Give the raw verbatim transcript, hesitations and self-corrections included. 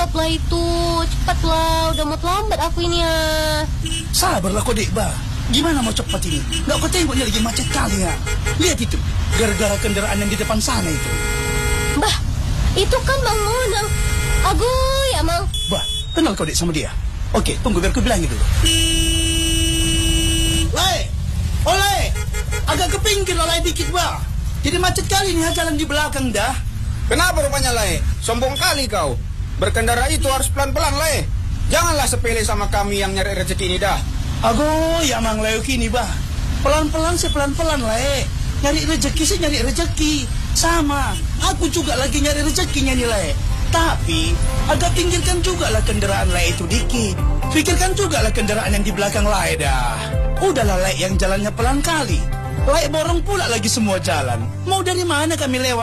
cepat lah itu. Cepat lah, udah mau terlambat aku ini ya. Sabarlah kau dek, bah. Gimana mau cepat ini? Nggak kau tengok ini lagi macet kali ya. Lihat itu, gara-gara kendaraan yang di depan sana itu. Bah, itu kan Mang Monang. Agoy, ya Mang. Bah, kenal kau dek sama dia? Oke, tunggu biar ku bilangin dulu. Lai, oleh, agak ke pinggir lah Lai dikit, bah. Jadi macet kali nih jalan di belakang dah. Kenapa rupanya, Lai? Sombong kali kau. Berkendara itu harus pelan-pelan, Lai. Janganlah sepele sama kami yang nyari rezeki ini dah. Ago, ya Mang Leo kini, bah. Pelan-pelan sih pelan-pelan, Lai. Nyari rezeki sih nyari rezeki. Sama, aku juga lagi nyari rezekinya nih, Lai. Tapi, agak pinggirkan juga lah kendaraan Lai itu dikit. Pikirkan juga lah kendaraan yang di belakang Lai dah. Udahlah Lai yang jalannya pelan kali. Lai borong pula lagi semua jalan. Mau dari mana kami lewat?